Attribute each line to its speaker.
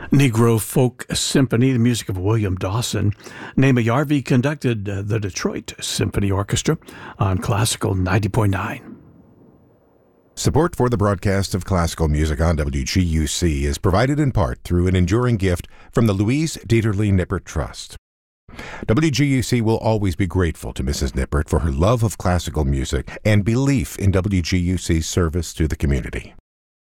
Speaker 1: Negro Folk Symphony, the music of William Dawson. Naima Yarvi conducted the Detroit Symphony Orchestra on Classical 90.9.
Speaker 2: Support for the broadcast of classical music on WGUC is provided in part through an enduring gift from the Louise Dieterle Nippert Trust. WGUC will always be grateful to Mrs. Nippert for her love of classical music and belief in WGUC's service to the community.